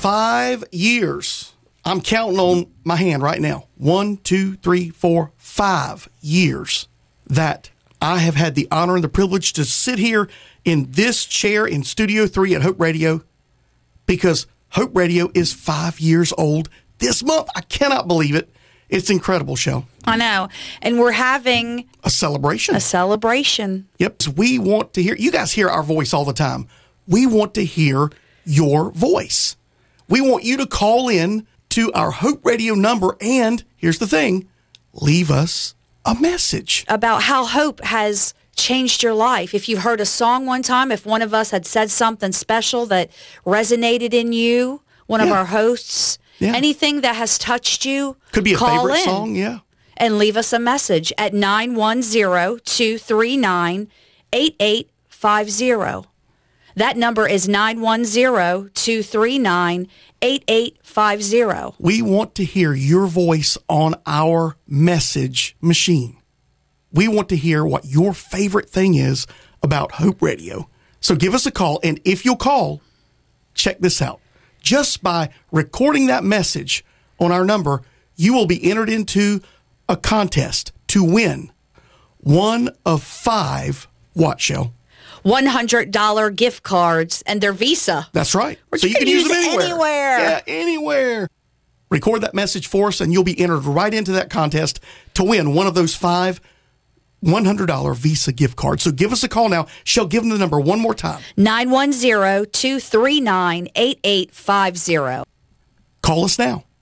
5 years. I'm counting on my hand right now. 1, 2, 3, 4, 5 years that I have had the honor and the privilege to sit here in this chair in Studio 3 at Hope Radio, because Hope Radio is 5 years old this month. I cannot believe it. It's incredible, Shell. I know. And we're having a celebration. A celebration. Yep. So we want to hear, you guys hear our voice all the time. We want to hear your voice. We want you to call in to our Hope Radio number, and here's the thing, leave us a message about how hope has changed your life. If you heard a song one time, if one of us had said something special that resonated in you, one of our hosts, anything that has touched you, could be a call favorite in song, and leave us a message at 910-239-8850. That number is 910-239-8850. We want to hear your voice on our message machine. We want to hear what your favorite thing is about Hope Radio. So give us a call, and if you'll call, check this out. Just by recording that message on our number, you will be entered into a contest to win one of 5, what, Shell? $100 gift cards, and they're Visa. That's right. Which so you can use them anywhere. Yeah, anywhere. Record that message for us, and you'll be entered right into that contest to win one of those 5 $100 Visa gift cards. So give us a call now. Shall give them the number one more time. 910-239-8850. Call us now.